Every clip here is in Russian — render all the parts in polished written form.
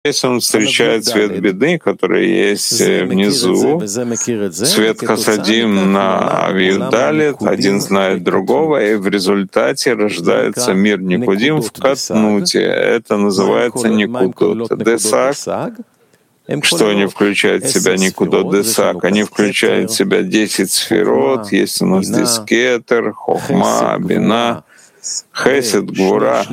Если он встречает свет беды, который есть внизу, свет хасадим на Авиют Далет, один знает другого, и в результате рождается мир Никудим в Катнуте. Это называется Никудот Десак. Что они включают в себя Никудот Десак? Они включают в себя 10 сферот, есть у нас здесь Кетер, Хохма, Бина, Хесед, Гвура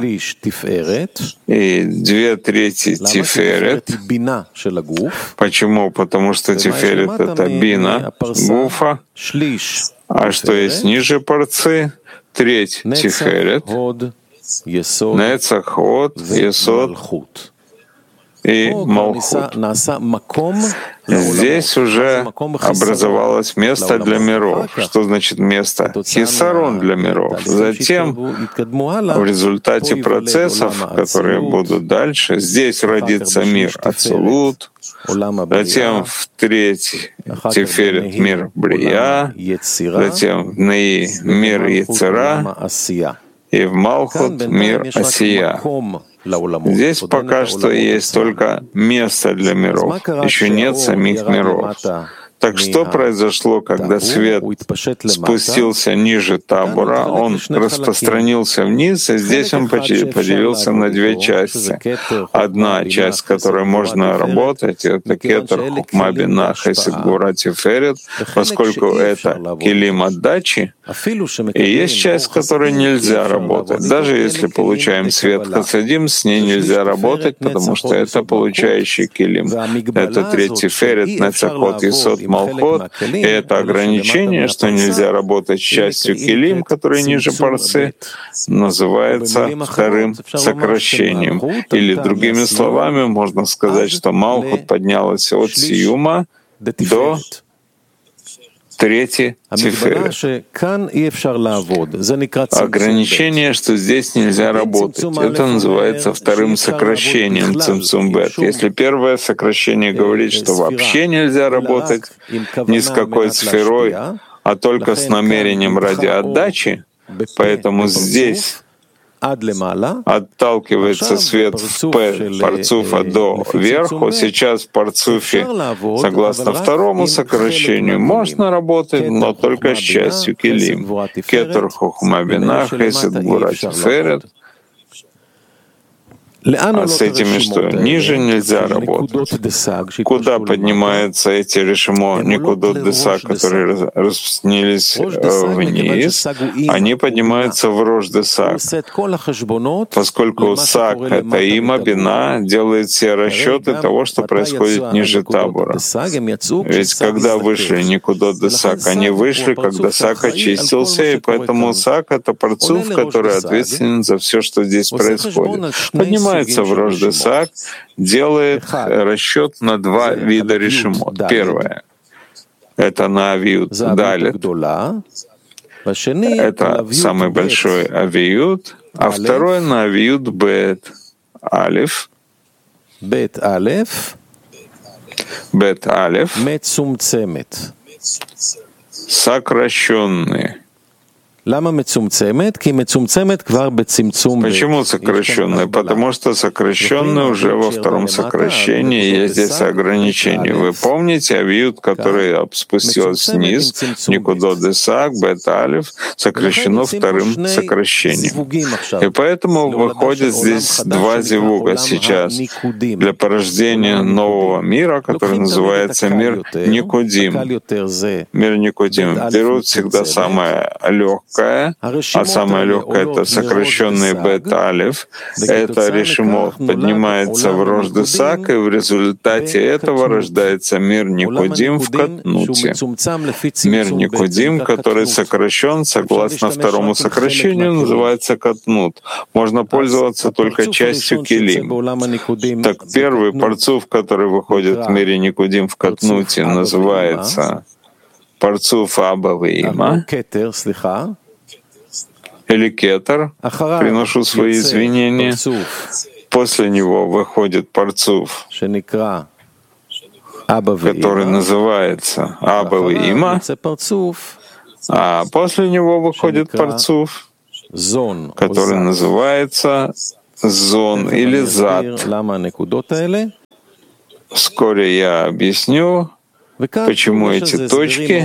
и 2/3 Тиферет. Почему? Потому что Тиферет — это Бина, Гуфа. А что есть ниже порции? Треть Тиферет, Нецах, Ход, Есод и Малхут. Здесь уже образовалось место для миров. Что значит место? Хисарон для миров. Затем, в результате процессов, которые будут дальше, здесь родится мир Ацилут, затем в треть Тиферет мир Брия, затем в Неи мир Ецера и в Малхут мир Асия. Здесь пока что есть только место для миров, еще нет самих миров. Так что произошло, когда свет спустился ниже табора, он распространился вниз, и здесь он поделился на две части. Одна часть, с которой можно работать, это кетер, хухма, бина, хесед, гвура, тиферет, поскольку это килим отдачи, и есть часть, с которой нельзя работать. Даже если получаем свет хасадим, с ней нельзя работать, потому что это получающий килим. Это третий тиферет, нецахот, есод, Малхот, и это ограничение, что нельзя работать с частью килим, который ниже порции, называется вторым сокращением. Или другими словами, можно сказать, что Малхут поднялась от сиюма до третий Тиферет. Ограничение, что здесь нельзя работать. Это называется вторым сокращением Цимцум Бет. Если первое сокращение говорит, что вообще нельзя работать ни с какой сферой, а только с намерением ради отдачи, поэтому здесь отталкивается свет в П парцуфа до верху. Сейчас в парцуфе, согласно второму сокращению, можно работать, но только с частью килим. Кетер, хухма, бина, хесед, гвура, тиферет. А с этими что? Ниже нельзя работать. Куда поднимаются эти решимо Никудот Десак, которые распространились вниз? Они поднимаются в Рош Десак. Поскольку Сак — это има, бина, делает все расчеты того, что происходит ниже табора. Ведь когда вышли Никудот Десак, они вышли, когда Сак очистился, и поэтому Сак — это парцуф, который ответственен за все, что здесь происходит. Поднимается в Рош Десак, делает расчет на два вида решимот. Первое — это на Авиют Далет. Это самый большой Авиют. А второе — на Авиют Бет Алеф. Бет Алеф. Сокращенный. Почему сокращенный? Потому что сокращенный уже во втором сокращении, есть здесь ограничения. Вы помните Авиют, который спустился вниз, Никудот Десак, Бет Алеф, сокращено вторым сокращением. И поэтому выходит здесь два зивуга сейчас для порождения нового мира, который называется мир Никудим. Мир Никудим. Берут всегда самое легкое, а самое легкое — это сокращенный Бет Алеф. Это решимот поднимается в Рош Десак, и в результате этого рождается мир Никудим в Катнуте. Мир Никудим, который сокращен согласно второму сокращению, называется Катнут. Можно пользоваться только частью килим. Так первый парцуф, который выходит в мире Никудим в Катнуте, называется парцуф Аба веима, или кетер, приношу свои извинения. После него выходит парцуф, который называется Аба веима, а после него выходит парцуф, который называется Зон или Зад. Вскоре я объясню, почему эти точки.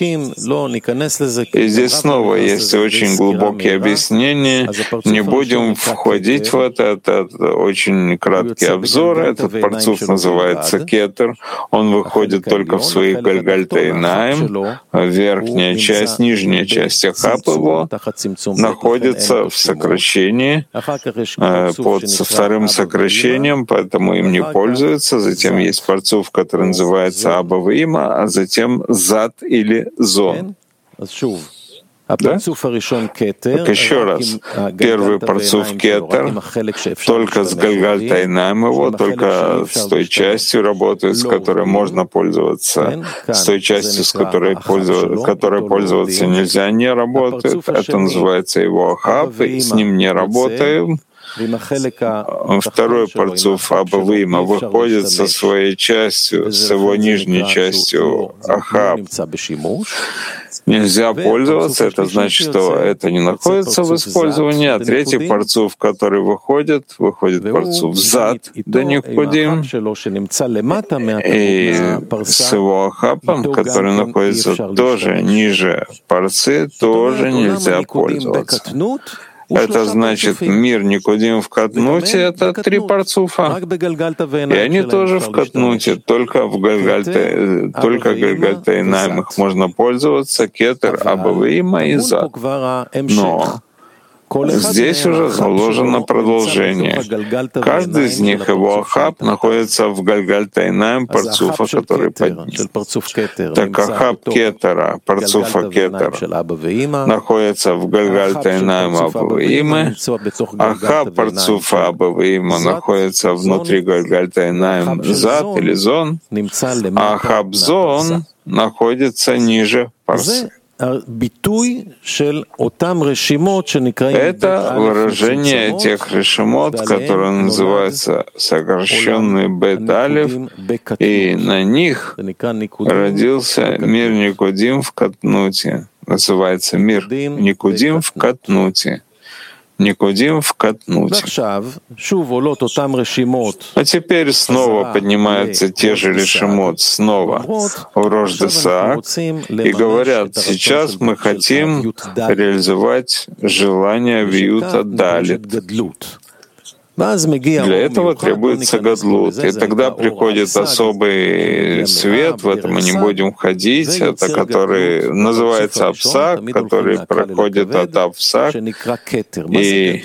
И здесь снова есть очень глубокие объяснения. Не будем входить в это очень краткий обзор. Этот парцуф называется кетер. Он выходит только в своих гальгальтейнаим. Верхняя часть, нижняя часть ахап его находится в сокращении под вторым сокращением, поэтому им не пользуются. Затем есть парцуф, который называется абавы, а затем зад или зон. Да? Так еще раз. Первый парцуф кетер только с гальгальтайнаем его, только с той частью работает, с которой можно пользоваться. С той частью, с которой пользоваться нельзя, не работает. Это называется его ахап, и с ним не работаем. Второй парцуф абавима выходит со своей частью, с его нижней частью ахаб. Нельзя пользоваться, это значит, что это не находится в использовании. А третий парцуф, который выходит парцуф зад, да никудим, и с его ахапом, который находится тоже ниже парцы, тоже нельзя пользоваться. Это значит, мир Никудим в Катнуте — это три парцуфа. И они тоже в Катнуте, только гальгальтейнаим их можно пользоваться, кетер, абавима и зад. Но здесь уже заложено продолжение. Каждый из них, его ахаб, находится в гальгальтейнаим парцуфа, который под ним. Так ахаб кетера, парцуфа кетера, находится в гальгальтейнаим абавиимы, ахаб парцуфа абавиима находится внутри гальгальтейнаим зад или зон, а ахаб зон находится ниже парцы. Это выражение тех решимот, которые называются сокращенные бет-алев, и на них родился мир Никудим в Катнуте. Называется мир Никудим в Катнуте. Никудим в Катнуте. А теперь снова поднимаются те же решимот, снова в Рош Десаак, и говорят, сейчас мы хотим реализовать желание Виюта Далит. Для этого требуется гадлут. И тогда приходит особый свет, в это мы не будем входить, это который называется Апсак, который проходит от Апсак, и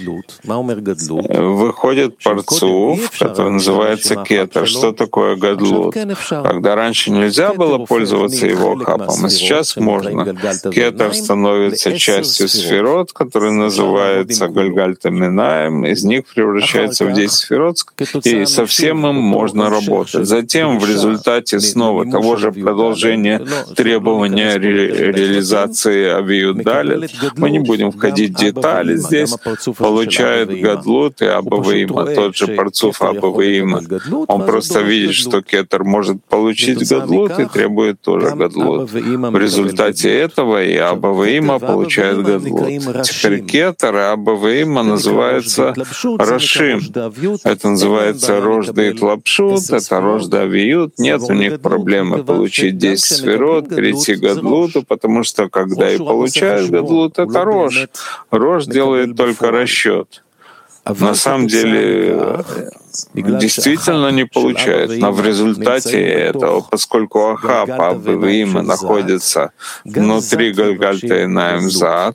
выходит парцуф, который называется кетер. Что такое гадлут? Когда раньше нельзя было пользоваться его хапом, а сейчас можно. Кетер становится частью сферот, который называется гальгальтаминаем, из них превращается в 10 сферот, и со всем им можно работать. Затем в результате снова того же продолжения требования реализации Авиют Далит, мы не будем входить в детали здесь, получает гадлут и абавиима, тот же парцуф абавиима. Он просто видит, что кетер может получить гадлут и требует тоже гадлут. В результате этого и абавиима получает гадлут. Теперь кетер и абавиима называется рашим. Это называется рожда и тлапшут, это рожда авиют. Нет у них проблемы получить 10 сферот, перейти к гадлуту, потому что когда и получают гадлут, это рож. Рож делает только расчет. На самом деле действительно не получает. Но в результате этого, поскольку ахаб абавиима находится внутри гальгальтейнаим зад,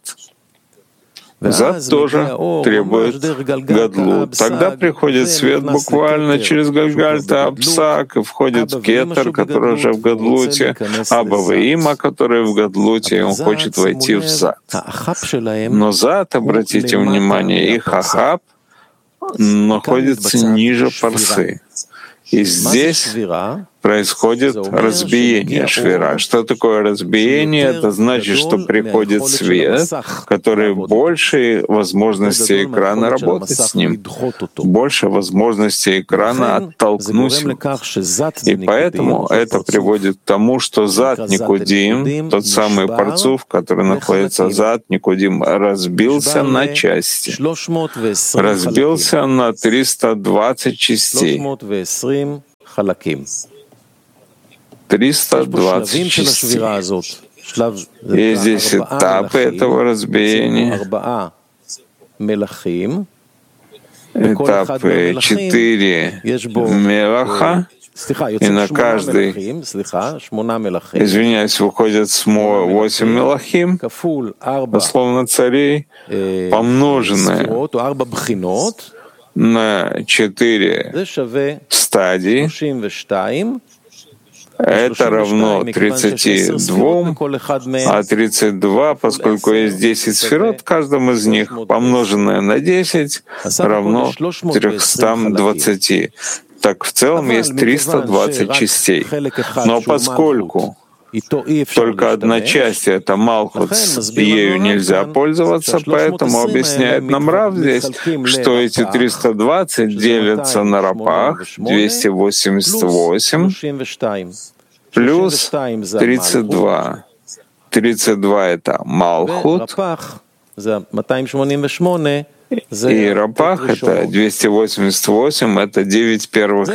зад тоже требует гадлут. Тогда приходит свет буквально через гальгальта Апсак, и входит кетер, который уже в гадлуте, абавиима, который в гадлуте, и он хочет войти в зад. Но зад, обратите внимание, их ахаб находится ниже парсы. И здесь происходит разбиение швира. Что такое разбиение? Это значит, что приходит свет, который больше возможностей экрана работать с ним, больше возможностей экрана оттолкнуть. И поэтому это приводит к тому, что зад Никудим, тот самый парцуф, который находится зад Никудим, разбился на части, разбился на 320 частей. 320 частей. Есть здесь этапы этого разбиения. Этапы 4 мелаха, и на каждый, извиняюсь, выходит 8 мелахим, условно царей, помноженное на 4 стадии, это равно 32, а 32, поскольку есть 10 сферот, в каждом из них, помноженное на 10, равно 320. Так в целом есть 320 частей. Но поскольку только одна часть — это Малхут, ею нельзя пользоваться, поэтому объясняет нам Рав здесь, что эти 320 делятся на рапах, 288, плюс 32. 32 — это Малхут, и рапах — это 288, это 9 первых.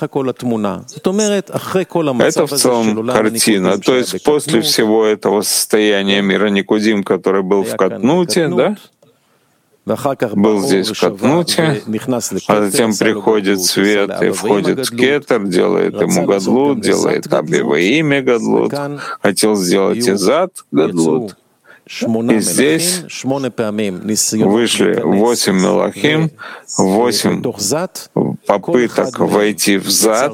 Это в целом картина. То есть после всего этого состояния мира Никудим, который был в Катнуте, да? Был здесь в Катнуте, а затем приходит свет и входит в Кетер, делает ему Гадлут, делает Абива имя Гадлут, хотел сделать Изад Гадлут. И здесь вышли 8 мелахим, 8 попыток войти в зад.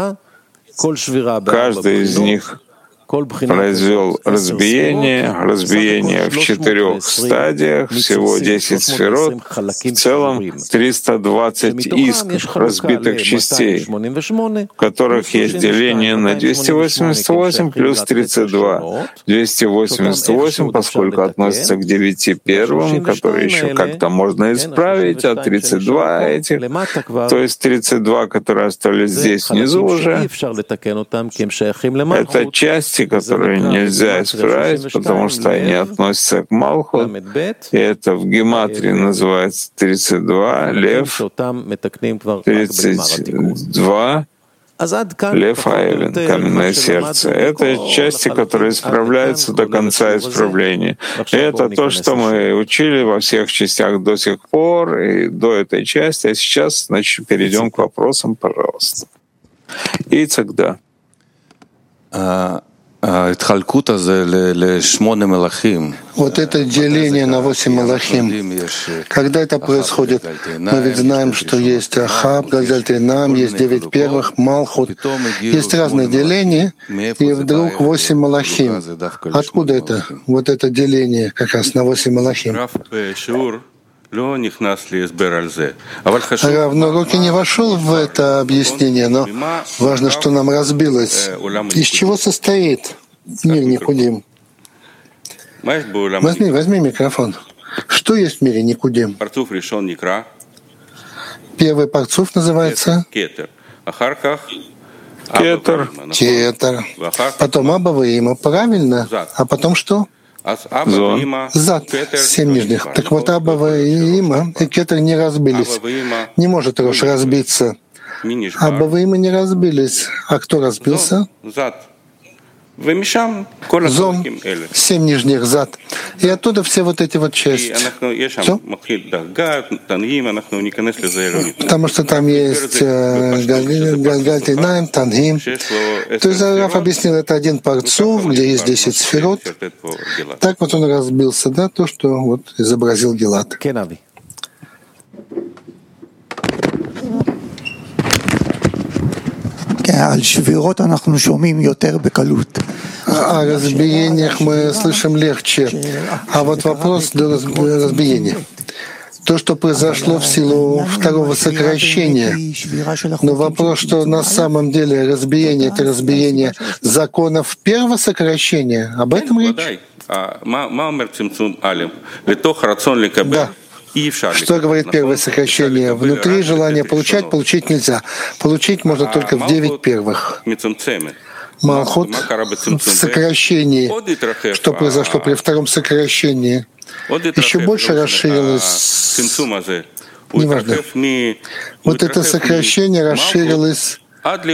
Каждый из них произвел разбиение в 4 стадиях, всего 10 сферот, в целом 320 искр разбитых частей, в которых есть деление на 288 плюс 32. 288, поскольку относится к 9 первым, которые еще как-то можно исправить, а 32 этих, то есть 32, которые остались здесь внизу уже, это части, которые нельзя исправить, потому что они относятся к Малхут, и это в гематрии называется 32, лев, 32, лев Айлен, каменное сердце. Это части, которые исправляются до конца исправления. И это то, что мы учили во всех частях до сих пор, и до этой части. А сейчас, значит, перейдем к вопросам, пожалуйста. И тогда. Вот это деление на 8 мелахим, когда это происходит? Мы ведь знаем, что есть Ахаб, Гальгальтейнам, есть 9 первых, Малхут. Есть разные деления, и вдруг 8 мелахим. Откуда это? Вот это деление как раз на 8 мелахим. Рав, но Руки не вошел в это объяснение, но важно, что нам разбилось. Из чего состоит мир Никудим? Возьми микрофон. Что есть в мире Никудим? Первый парцуф называется Кетер. Потом Аба Ваима, правильно? А потом что? Зад, 7 нижних. Так вот, Аба и Има и Кетер не разбились. Не может Рош разбиться. Аба и Има не разбились. А кто разбился? Зон, 7 нижних зад. И оттуда все вот эти вот части. Все? Потому что там есть Гальгальтейнам, Тангим. То есть Раф объяснил, это один парцуф, где есть 10 сферот. Так вот он разбился, да, то, что вот изобразил Гилад. О разбиениях мы слышим легче. А вот вопрос до разбиения. То, что произошло в силу второго сокращения. Но вопрос, что на самом деле разбиение — это разбиение законов первого сокращения. Об этом речь? Да. Что говорит первое сокращение? Внутри желания получить нельзя. Получить можно только в 9 первых. Малхут в сокращении. Что произошло при втором сокращении? Еще больше расширилось. Неважно. Вот это сокращение расширилось